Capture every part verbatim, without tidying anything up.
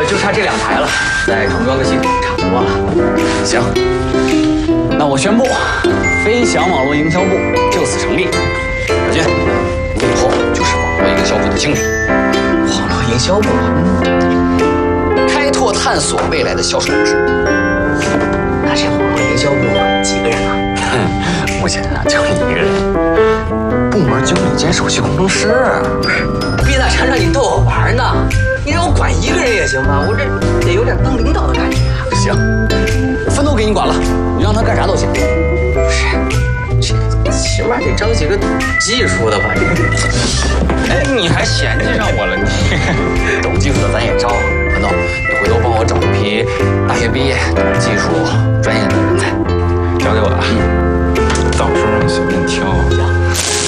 就差这两台了，再重装个系统差不多了。行，那我宣布，飞翔网络营销部就此成立。小金，你以后就是网络营销部的经理。网络营销部，开拓探索未来的销售模式。那这网络营销部几个人啊？目前啊，就你一个人。部门经理兼首席工程师。别大缠让你逗我玩呢，你让我管一个人也行吧？我这得有点当领导的感觉啊。行，分都给你管了，你让他干啥都行。不是，这起码得招几个懂技术的吧？哎，你还嫌弃上我了？你懂技术的咱也招。文总，你回头帮我找一批大学毕业、懂技术、专业的人才， 交给我了。到时候让随便挑。行。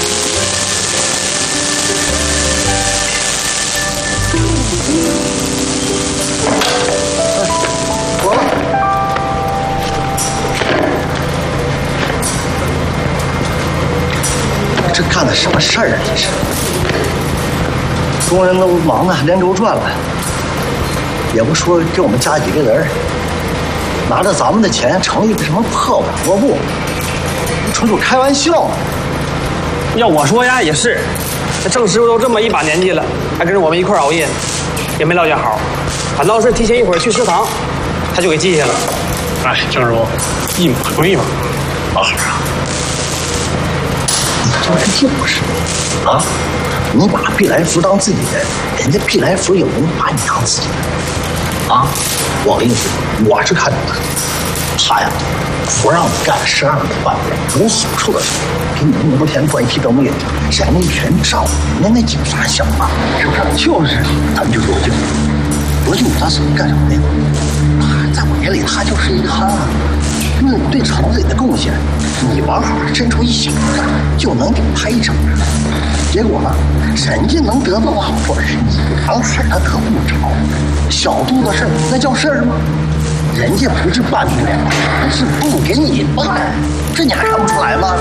活了。这干的什么事儿啊？这是，工人都忙得连轴转了，也不说给我们加几个人，拿着咱们的钱成立个什么破网络部，纯属开玩笑呢。 要我说呀，也是，这郑师傅都这么一把年纪了，还跟着我们一块熬夜，也没落下好，反倒是提前一会儿去食堂，他就给记下了。 哎，郑师傅，一码归一码。 老汉啊，你说这就是啊！你把毕来福当自己人，人家毕来福有人把你当自己人啊！我跟你说，我是看出来的，他呀，不让你干十二个半月，有好处的事，给你那么多钱赚一批东西，人家全照顾，人家那警察行吗？是不是？就是，他们就是罗俊，罗俊他是干什么的？他在我眼里，他就是一个憨啊。论对厂子里的贡献，你往好伸出一小指就能给他一整人。结果呢，人家能得到的好处，你往海他可不着。小度的事儿，那叫事儿吗？人家不是办不了，而是不给你办，这你还看不出来吗？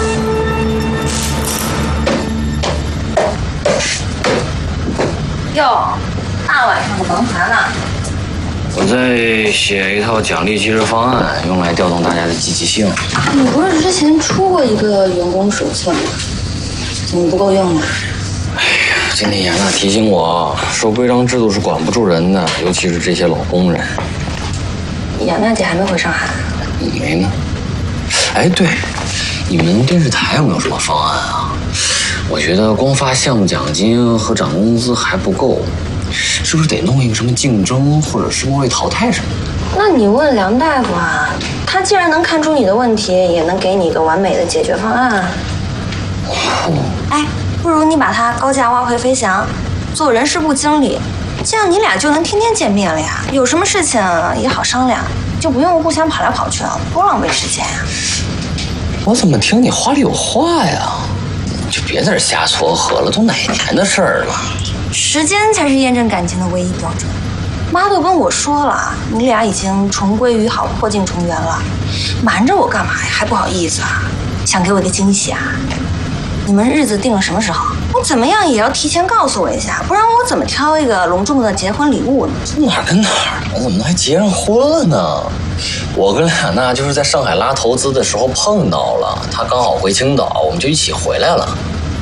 哟，大晚上的忙啥呢？ 我在写一套奖励机制方案，用来调动大家的积极性。 你不是之前出过一个员工手册吗？怎么不够用呢？ 哎呀，今天严娜提醒我说，规章制度是管不住人的，尤其是这些老工人。 严娜姐还没回上海？ 你没呢？哎，对，你们电视台有没有什么方案啊？我觉得光发项目奖金和涨工资还不够。是不是得弄一个什么竞争，或者是末位淘汰什么的？ 那你问梁大夫啊，他既然能看出你的问题，也能给你一个完美的解决方案。 哦， 哎，不如你把他高价挖回飞翔，做人事部经理，这样你俩就能天天见面了呀。有什么事情也好商量，就不用互相跑来跑去了，多浪费时间呀。 我怎么听你话里有话呀？你就别在这瞎撮合了，都哪年的事儿了？ 时间才是验证感情的唯一标准。妈都跟我说了，你俩已经重归于好，破镜重圆了，瞒着我干嘛呀？还不好意思啊？想给我一个惊喜啊？你们日子定了什么时候？你怎么样也要提前告诉我一下，不然我怎么挑一个隆重的结婚礼物呢？ 哪儿跟哪儿了？怎么还结上婚了呢？我跟俩娜就是在上海拉投资的时候碰到了，她刚好回青岛，我们就一起回来了。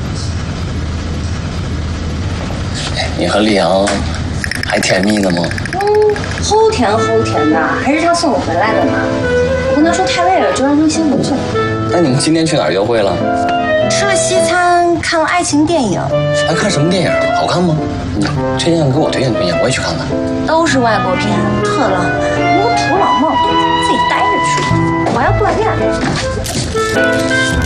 你和丽阳还甜蜜呢吗？ 嗯，齁甜齁甜的，还是他送我回来的呢。我跟他说太累了，就让他先回去了。 那你们今天去哪儿约会了？ 吃了西餐，看了爱情电影。 还看什么电影？好看吗？你推荐给我推荐推荐，我也去看看。 都是外国片，特浪漫。我土老帽自己待着去，我还要锻炼。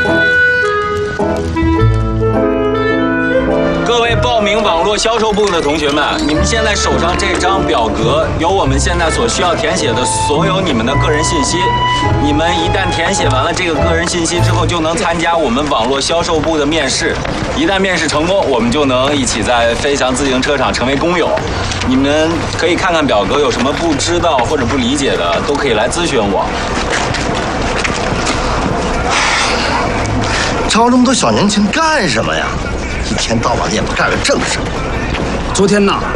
各位报名网络销售部的同学们，你们现在手上这张表格有我们现在所需要填写的所有你们的个人信息。你们一旦填写完了这个个人信息之后，就能参加我们网络销售部的面试。一旦面试成功，我们就能一起在飞翔自行车厂成为工友。你们可以看看表格，有什么不知道或者不理解的，都可以来咨询我。 招这么多小年轻干什么呀？一天到晚也不干个正事。 昨天呐，